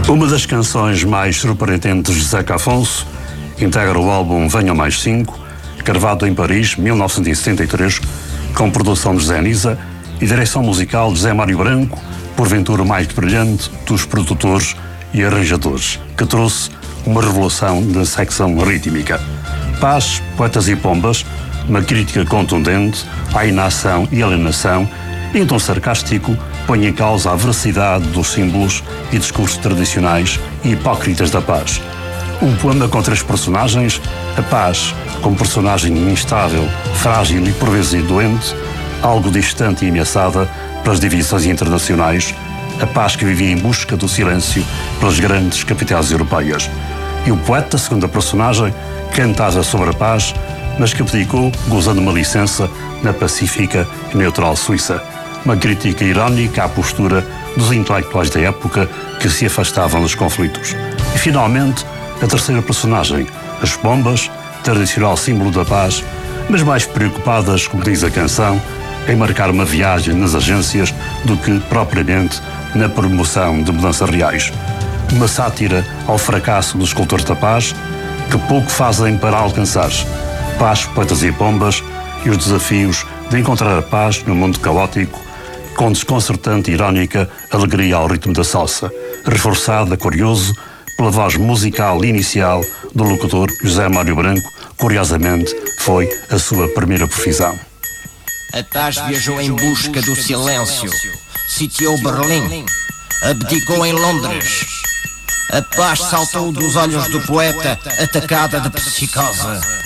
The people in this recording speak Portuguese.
Uma das canções mais surpreendentes de Zeca Afonso integra o álbum Venham Mais 5, gravado em Paris, 1973, com produção de José Nisa e direção musical de José Mário Branco, porventura o mais brilhante dos produtores e arranjadores, que trouxe uma revolução na secção rítmica. Paz, Poetas e Pombas, uma crítica contundente à inação e alienação, e em tom sarcástico põe em causa a veracidade dos símbolos e discursos tradicionais e hipócritas da paz. Um poema com três personagens: a paz como personagem instável, frágil e por vezes doente, algo distante e ameaçada pelas divisões internacionais, a paz que vivia em busca do silêncio pelas grandes capitais europeias. E o poeta, segunda personagem, cantava sobre a paz, mas que abdicou, gozando uma licença, na pacífica e neutral Suíça. Uma crítica irónica à postura dos intelectuais da época que se afastavam dos conflitos. E, finalmente, a terceira personagem, as pombas, tradicional símbolo da paz, mas mais preocupadas, como diz a canção, em marcar uma viagem nas agências do que, propriamente, na promoção de mudanças reais. Uma sátira ao fracasso dos escultores da paz, que pouco fazem para alcançar paz, poetas e pombas, e os desafios de encontrar a paz no mundo caótico, com desconcertante e irónica alegria ao ritmo da salsa, reforçada, curioso, pela voz musical inicial do locutor José Mário Branco. Curiosamente, foi a sua primeira profissão. A paz viajou em busca do silêncio, sitiou Berlim, abdicou em Londres. A paz saltou dos olhos do poeta, atacada de psicose.